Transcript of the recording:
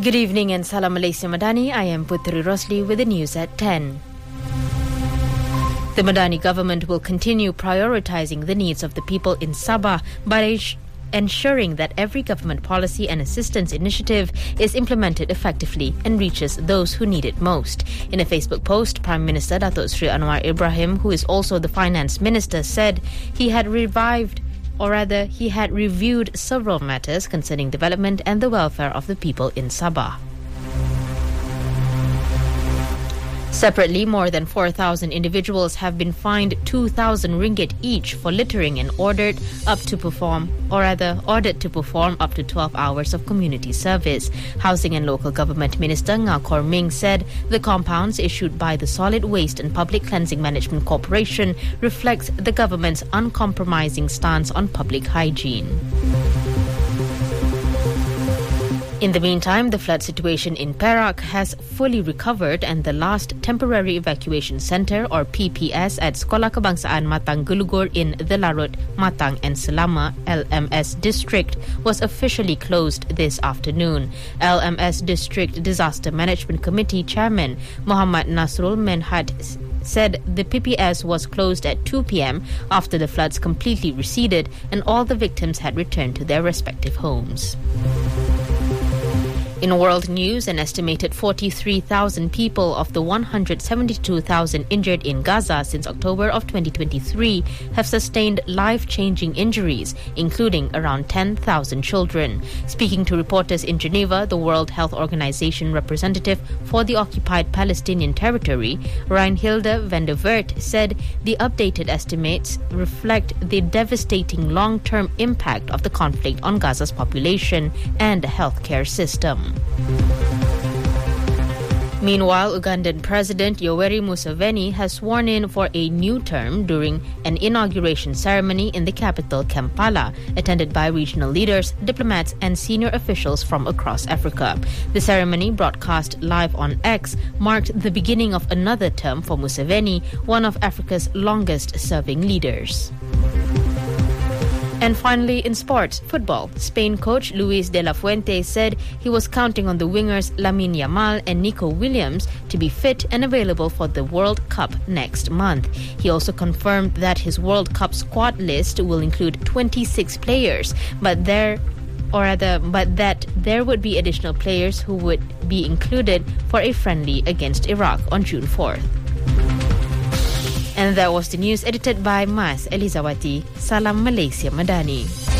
Good evening and Salam Malaysia Madani. I am Putri Rosli with the news at 10. The Madani government will continue prioritizing the needs of the people in Sabah by ensuring that every government policy and assistance initiative is implemented effectively and reaches those who need it most. In a Facebook post, Prime Minister Datuk Sri Anwar Ibrahim, who is also the Finance Minister, said he had reviewed several matters concerning development and the welfare of the people in Sabah. Separately, more than 4,000 individuals have been fined 2,000 ringgit each for littering and ordered to perform up to 12 hours of community service. Housing and Local Government Minister Nga Kor Ming said the compounds issued by the Solid Waste and Public Cleansing Management Corporation reflects the government's uncompromising stance on public hygiene. In the meantime, the flood situation in Perak has fully recovered and the last temporary evacuation centre or PPS at Sekolah Kebangsaan Matang Gelugur in the Larut, Matang and Selama LMS district was officially closed this afternoon. LMS District Disaster Management Committee Chairman Muhammad Nasrul Menhad said the PPS was closed at 2 p.m. after the floods completely receded and all the victims had returned to their respective homes. In world news, an estimated 43,000 people of the 172,000 injured in Gaza since October of 2023 have sustained life-changing injuries, including around 10,000 children. Speaking to reporters in Geneva, the World Health Organization representative for the occupied Palestinian territory, Reinhilde van der Wert, said the updated estimates reflect the devastating long-term impact of the conflict on Gaza's population and the healthcare system. Meanwhile, Ugandan President Yoweri Museveni has sworn in for a new term during an inauguration ceremony in the capital, Kampala, attended by regional leaders, diplomats and senior officials from across Africa. The ceremony, broadcast live on X, marked the beginning of another term for Museveni, one of Africa's longest-serving leaders. And finally, in sports, football, Spain coach Luis de la Fuente said he was counting on the wingers Lamine Yamal and Nico Williams to be fit and available for the World Cup next month. He also confirmed that his World Cup squad list will include 26 players, but that there would be additional players who would be included for a friendly against Iraq on June 4th. And that was the news edited by Mas Elizawati. Salam Malaysia Madani.